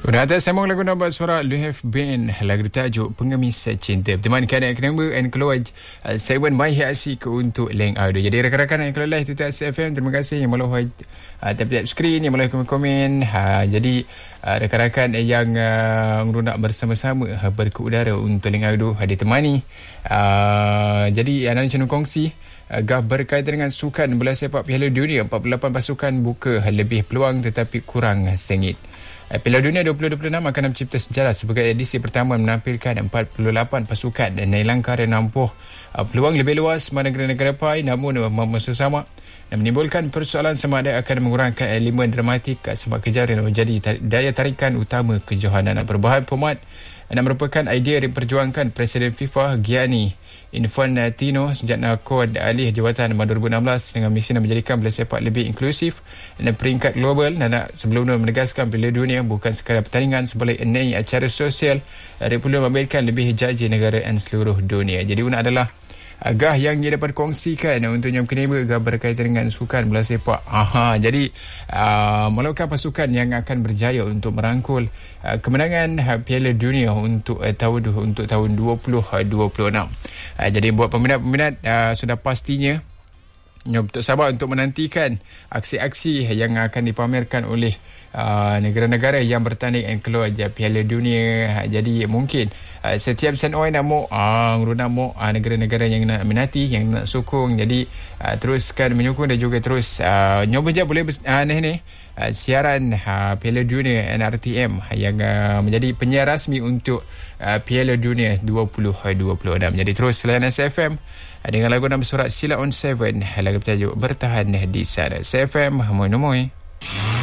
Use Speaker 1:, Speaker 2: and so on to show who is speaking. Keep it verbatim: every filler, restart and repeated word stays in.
Speaker 1: Guna atas sambung lagu nombor suara Lu Have Been, lagu tajuk Pengemis Cinta. Temankan yang kenapa and keluar uh, segmen My Hiasik untuk Leng Audio. Jadi rakan-rakan yang keluar itu S F M, terima kasih yang melalui uh, tap-tap screen, yang melalui komen-komen. Uh, jadi uh, rakan-rakan yang uh, nak bersama-sama uh, berkeudara untuk Leng Audio uh, ditemani. Uh, jadi anak channel kongsi agak berkaitan dengan sukan bola sepak Piala Dunia. empat puluh lapan pasukan buka lebih peluang tetapi kurang sengit. Piala Dunia dua ribu dua puluh enam akan mencipta sejarah sebagai edisi pertama menampilkan empat puluh lapan pasukan dan Sri Lanka nampuh peluang lebih luas mana negara-negara pai, namun maksud sama dan menimbulkan persoalan sama ada akan mengurangkan elemen dramatik sepak kejar yang menjadi daya tarikan utama kejohanan. Perubahan format dan merupakan idea yang diperjuangkan Presiden FIFA Gianni Infantino sejak nakod alih jawatan pada dua ribu enam belas dengan misi nak menjadikan bola sepak lebih inklusif dan peringkat global. Dan sebelumnya menegaskan Piala Dunia bukan sekadar pertandingan sebagai enai acara sosial dari perlu memberikan lebih jaji negara dan seluruh dunia. Jadi una adalah agah yang dia dapat kongsikan untuk yang kenapa agak berkaitan dengan sukan bola sepak. Aha, jadi uh, melakukan pasukan yang akan berjaya untuk merangkul uh, kemenangan uh, Piala Dunia untuk uh, tahun untuk tahun dua ribu dua puluh enam. Uh, jadi buat peminat-peminat uh, sudah pastinya untuk sabar untuk menantikan aksi-aksi yang akan dipamerkan oleh Uh, negara-negara yang bertanding dan keluar je Piala Dunia. Uh, jadi mungkin uh, setiap senoi nak mau uh, nak mau uh, negara-negara yang nak minati, yang nak sokong. Jadi uh, teruskan menyokong dan juga terus uh, nyoba je boleh uh, ni ni uh, siaran uh, Piala Dunia N R T M yang uh, menjadi penyiar rasmi untuk uh, Piala Dunia dua ribu dua puluh enam. Jadi terus selain S F M uh, dengan lagu nama surat Sila on tujuh, lagu bertajuk Bertahan di Sana. S F M, moi moi.